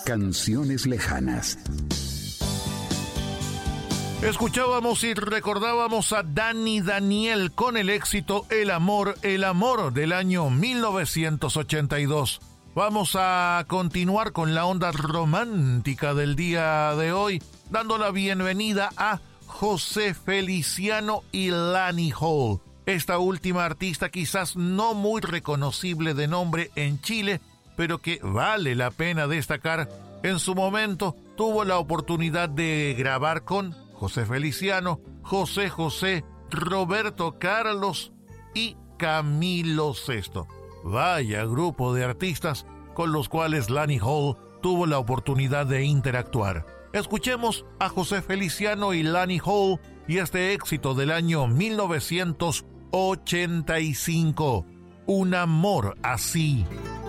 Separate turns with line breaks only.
Canciones lejanas.
Escuchábamos y recordábamos a Dani Daniel con el éxito El amor del año 1982. Vamos a continuar con la onda romántica del día de hoy, dando la bienvenida a José Feliciano y Lani Hall. Esta última artista quizás no muy reconocible de nombre en Chile, pero que vale la pena destacar. En su momento tuvo la oportunidad de grabar con José Feliciano, José José, Roberto Carlos y Camilo Sesto. Vaya grupo de artistas con los cuales Lani Hall tuvo la oportunidad de interactuar. Escuchemos a José Feliciano y Lani Hall y este éxito del año 1985, Un amor así.